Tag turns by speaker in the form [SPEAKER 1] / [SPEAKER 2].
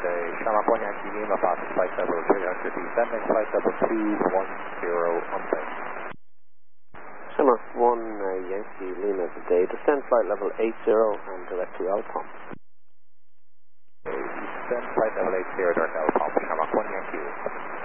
[SPEAKER 1] day. Shamrock 1 Yankee Lima, Fox flight level 300, descending flight level 210 on base.
[SPEAKER 2] Shamrock 1 Yankee Lima today, descend flight level 80 and direct to Alpha.
[SPEAKER 1] Descend flight level 80, direct to Alpha.